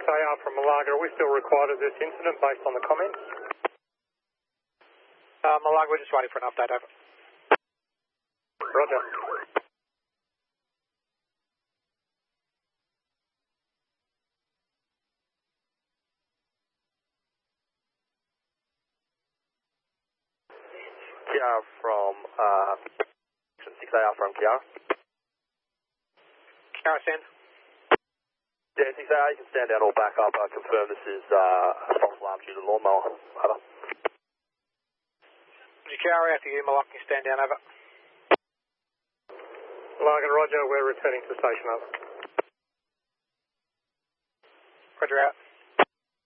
6AR from Malaga. Are we still required of this incident based on the comments? Malaga, we're just waiting for an update, over. Roger. Kiara from 6AR from Kiara. Kiara, stand. Yeah, 6AR, you can stand down or back up. I confirm this is a false alarm due to lawnmower. Over. Kiara, after you, Malaga, can you stand down, over. Malaga, roger, we're returning to the station, over. Roger, out.